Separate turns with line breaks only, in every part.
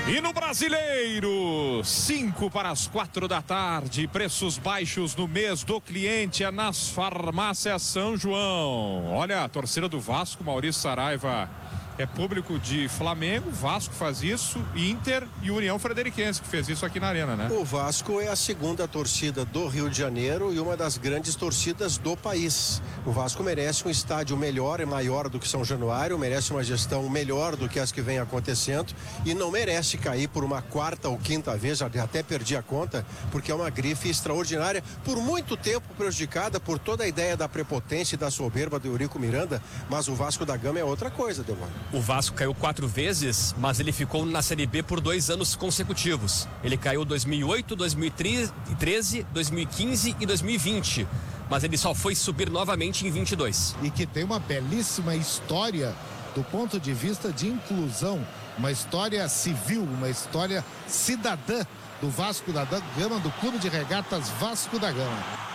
E no Brasileiro, 5 para as 4 da tarde, preços baixos no mês do cliente é nas farmácias São João. Olha, a torcida do Vasco, Maurício Saraiva, é público de Flamengo, Vasco faz isso, Inter e União Frederiquense, que fez isso aqui na Arena, né?
O Vasco é a segunda torcida do Rio de Janeiro e uma das grandes torcidas do país. O Vasco merece um estádio melhor e maior do que São Januário, merece uma gestão melhor do que as que vem acontecendo e não merece cair por uma quarta ou quinta vez, já até perdi a conta, porque é uma grife extraordinária, por muito tempo prejudicada por toda a ideia da prepotência e da soberba do Eurico Miranda, mas o Vasco da Gama é outra coisa, Demônio.
O Vasco caiu 4 vezes, mas ele ficou na Série B por 2 anos consecutivos. Ele caiu 2008, 2013, 2015 e 2020. Mas ele só foi subir novamente em 22.
E que tem uma belíssima história do ponto de vista de inclusão. Uma história civil, uma história cidadã do Vasco da Gama, do Clube de Regatas Vasco da Gama.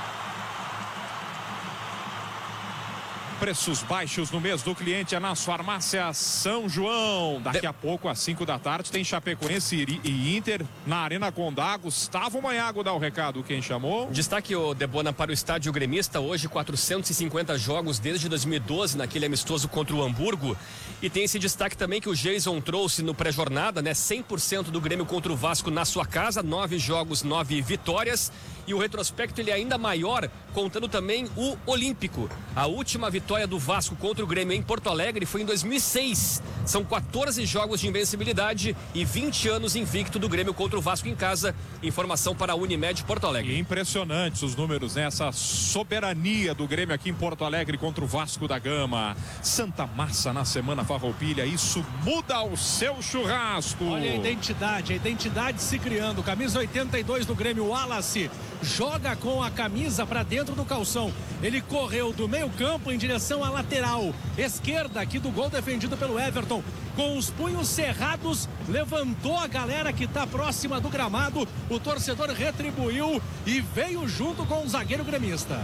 Preços baixos no mês do cliente é nas farmácias São João. Daqui a pouco, às 5 da tarde, tem Chapecoense e Inter na Arena Condá. Gustavo Maiago dá o recado, quem chamou.
Destaque o Debona para o estádio gremista. Hoje 450 jogos desde 2012 naquele amistoso contra o Hamburgo. E tem esse destaque também que o Jason trouxe no pré-jornada, né? 100% do Grêmio contra o Vasco na sua casa, 9 jogos, 9 vitórias. E o retrospecto ele é ainda maior, contando também o Olímpico. A última vitória do Vasco contra o Grêmio em Porto Alegre foi em 2006. São 14 jogos de invencibilidade e 20 anos invicto do Grêmio contra o Vasco em casa. Informação para a Unimed Porto Alegre.
E impressionantes os números, né? Essa soberania do Grêmio aqui em Porto Alegre contra o Vasco da Gama. Santa Massa na Semana Farroupilha, isso muda o seu churrasco.
Olha a identidade se criando. Camisa 82 do Grêmio, Wallace, joga com a camisa para dentro do calção. Ele correu do meio campo em direção à lateral esquerda aqui do gol defendido pelo Everton. Com os punhos cerrados, levantou a galera que está próxima do gramado. O torcedor retribuiu e veio junto com o zagueiro gremista.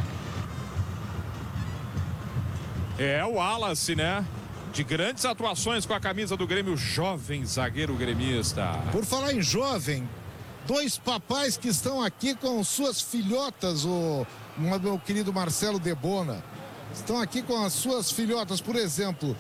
É o Wallace, né? De grandes atuações com a camisa do Grêmio, jovem zagueiro gremista.
Por falar em jovem, 2 papais que estão aqui com suas filhotas, meu querido Marcelo Debona. Estão aqui com as suas filhotas, por exemplo,